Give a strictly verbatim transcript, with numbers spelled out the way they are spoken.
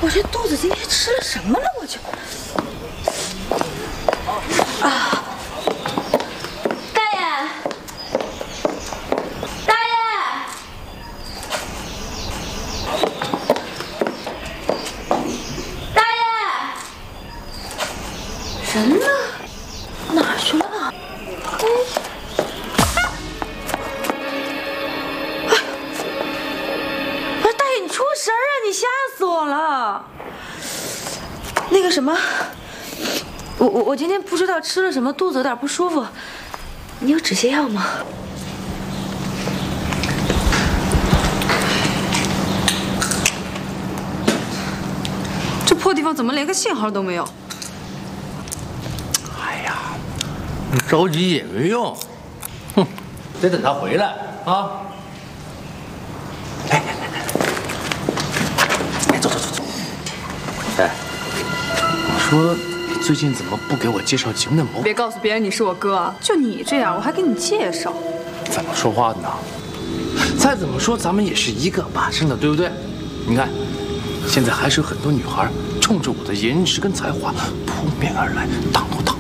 我这肚子今天吃了什么了？我就啊！大爷，大爷，大爷，人呢？哪儿去了？哎。 出神儿啊！你吓死我了。那个什么，我我我今天不知道吃了什么，肚子有点不舒服。你有止泻药吗？ 这破地方怎么连个信号都没有？ 哎呀，你着急也没用，哼，得等他回来啊。哎。 走走走走！哎，我说你最近怎么不给我介绍节目的谋？ 别告诉别人你是我哥啊！就你这样，我还给你介绍？ 怎么说话呢？再怎么说，咱们也是一个把生的，对不对？你看，现在还是有很多女孩冲着我的颜值跟才华扑面而来，挡都挡